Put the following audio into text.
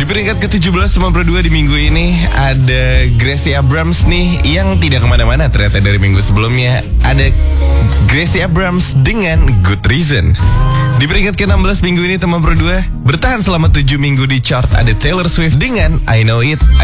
peringkat ke-17 Teman Pro 2 di minggu ini ada Gracie Abrams nih yang tidak kemana-mana ternyata dari minggu sebelumnya. Ada Gracie Abrams dengan Good Reason. Di peringkat ke-16 minggu ini Teman Pro 2 bertahan selama 7 minggu di chart ada Taylor Swift dengan I Know It.